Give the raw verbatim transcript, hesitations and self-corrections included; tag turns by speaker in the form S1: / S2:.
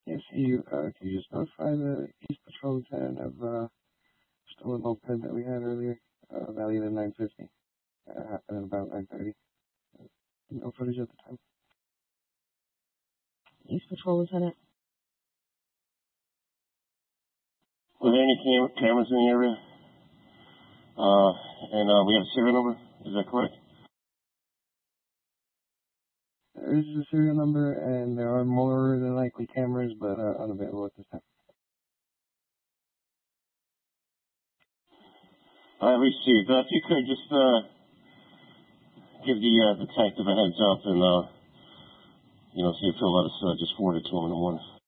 S1: Yes, you, uh, can you just notify the East Patrol Lieutenant of, uh, stolen moped that we had earlier, uh, valued at nine fifty. Uh, happened at about nine thirty. No footage at the time. East Patrol Lieutenant.
S2: Were there any cam- cameras in the area? Uh, and, uh, we have a serial number? Is that correct?
S1: There is a serial number, and there are more than likely cameras, but, uh, unavailable at this time.
S2: I received. Uh, if you could just, uh, give the, uh, detective a heads up and, uh, you know, see if he'll let us, uh, just forward it to him in the morning.